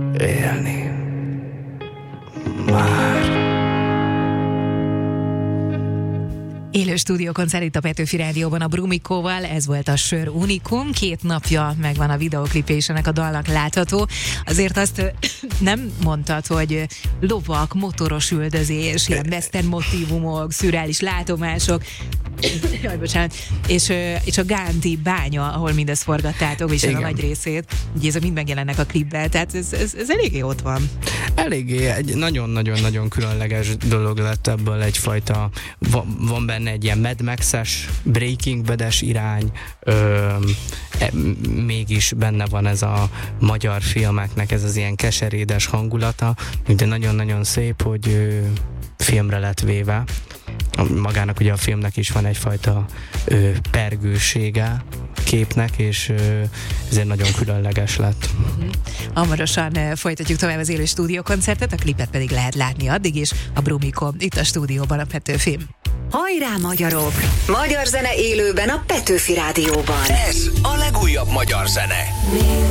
élni. Már. Élő stúdiókoncert itt a Petőfi Rádióban a Brumikóval, ez volt a Sör Unikum, 2 napja megvan a videoklipje is ennek a dalnak látható. Azért azt nem mondtad, hogy lovak, motoros üldözés, ilyen western motívumok, szürreális látomások, jaj, bocsánat, és a Gánti bánya, ahol mindezt forgattátok, és a nagy részét, ugye ezek mind megjelennek a klipben, tehát ez eléggé ott van. Eléggé, egy nagyon-nagyon-nagyon különleges dolog lett ebből egyfajta, van benne egy ilyen Mad Max-es, Breaking Bad-es irány, mégis benne van ez a magyar filmeknek ez az ilyen keserédes hangulata, de nagyon-nagyon szép, hogy filmre lett véve. Magának ugye a filmnek is van egyfajta pergősége képnek, és ezért nagyon különleges lett. Hamarosan folytatjuk tovább az élő stúdiókoncertet, a klipet pedig lehet látni addig is a Brumikon, itt a stúdióban a Petőfin. Hajrá magyarok! Magyar zene élőben a Petőfi Rádióban. Ez a legújabb magyar zene.